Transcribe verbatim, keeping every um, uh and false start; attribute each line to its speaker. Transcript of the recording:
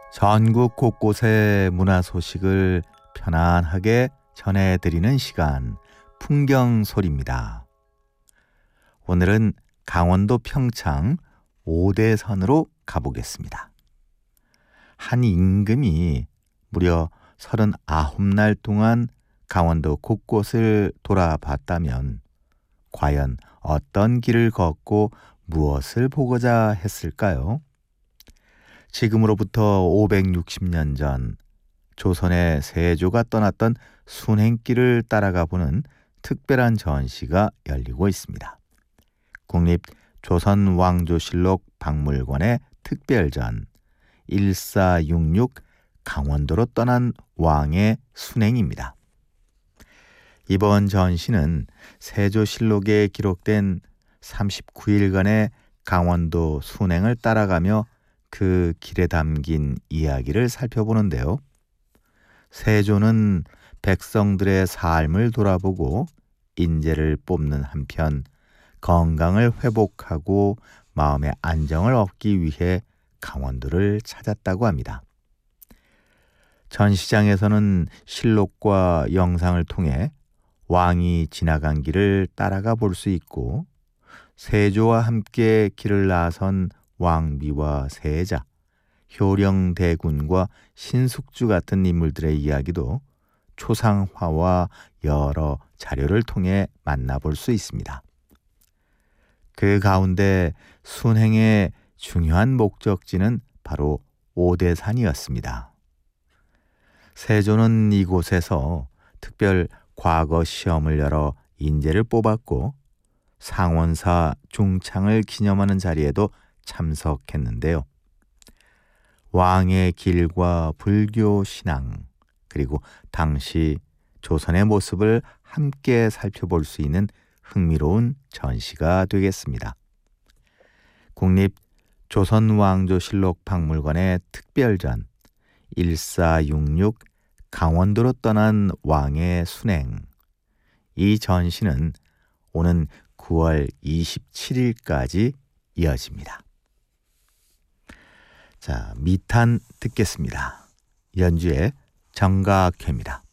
Speaker 1: 전국 곳곳의 문화 소식을 편안하게 전해드리는 시간, 풍경소리입니다. 오늘은 강원도 평창 오대산으로 가보겠습니다. 한 임금이 무려 서른아홉 날 동안 강원도 곳곳을 돌아봤다면 과연 어떤 길을 걷고 무엇을 보고자 했을까요? 지금으로부터 오백육십 년 전 조선의 세조가 떠났던 순행길을 따라가 보는 특별한 전시가 열리고 있습니다. 국립조선왕조실록 박물관의 특별전 천사백육십육 강원도로 떠난 왕의 순행입니다. 이번 전시는 세조실록에 기록된 삼십구 일간의 강원도 순행을 따라가며 그 길에 담긴 이야기를 살펴보는데요. 세조는 백성들의 삶을 돌아보고 인재를 뽑는 한편 건강을 회복하고 마음의 안정을 얻기 위해 강원도를 찾았다고 합니다. 전시장에서는 실록과 영상을 통해 왕이 지나간 길을 따라가 볼 수 있고, 세조와 함께 길을 나선 왕비와 세자, 효령대군과 신숙주 같은 인물들의 이야기도 초상화와 여러 자료를 통해 만나볼 수 있습니다. 그 가운데 순행의 중요한 목적지는 바로 오대산이었습니다. 세조는 이곳에서 특별 과거 시험을 열어 인재를 뽑았고 상원사 중창을 기념하는 자리에도 참석했는데요. 왕의 길과 불교 신앙, 그리고 당시 조선의 모습을 함께 살펴볼 수 있는 흥미로운 전시가 되겠습니다. 국립조선왕조실록 박물관의 특별전 천사백육십육 강원도로 떠난 왕의 순행, 이 전시는 오는 구월 이십칠일까지 이어집니다. 자, 미탄 듣겠습니다. 연주의 정각회입니다.